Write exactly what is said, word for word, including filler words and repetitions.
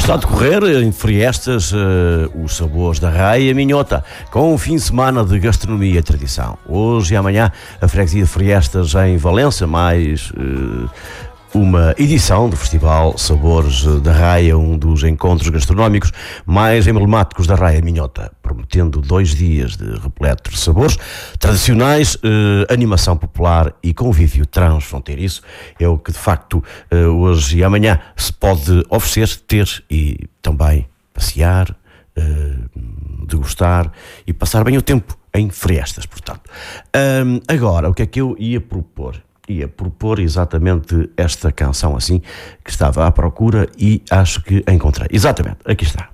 Está a decorrer em Friestas uh, os sabores da Raia e a Minhota, com um fim de semana de gastronomia e tradição. Hoje e amanhã a freguesia de Friestas em Valença, mais uh, uma edição do Festival Sabores da Raia, um dos encontros gastronómicos mais emblemáticos da Raia e Minhota, prometendo dois dias de repletos de sabores tradicionais, eh, animação popular e convívio transfronteiriço. É o que de facto eh, hoje e amanhã se pode oferecer, ter e também passear, eh, degustar e passar bem o tempo em Friestas, portanto. Um, agora, o que é que eu ia propor? Ia propor exatamente esta canção assim, que estava à procura e acho que a encontrei. Exatamente, aqui está.